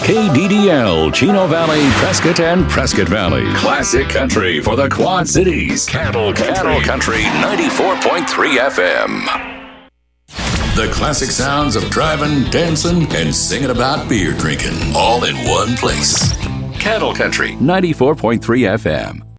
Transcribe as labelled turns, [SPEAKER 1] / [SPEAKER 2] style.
[SPEAKER 1] KDDL, Chino Valley, Prescott, and Prescott Valley. Classic country for the Quad Cities. Cattle Country 94.3 FM. The classic sounds of driving, dancing, and singing about beer drinking. All in one place. Cattle Country 94.3 FM.